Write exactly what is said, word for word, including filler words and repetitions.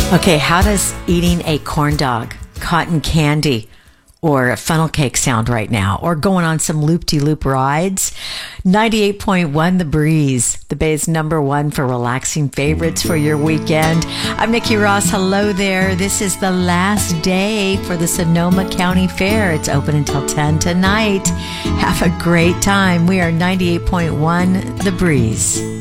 Okay, how does eating a corn dog, cotton candy, or a funnel cake sound right now? Or going on some loop-de-loop rides? ninety-eight point one The Breeze, the Bay's number one for relaxing favorites for your weekend. I'm Nikki Ross. Hello there. This is the last day for the Sonoma County Fair. It's open until ten tonight. Have a great time. We are ninety-eight point one The Breeze.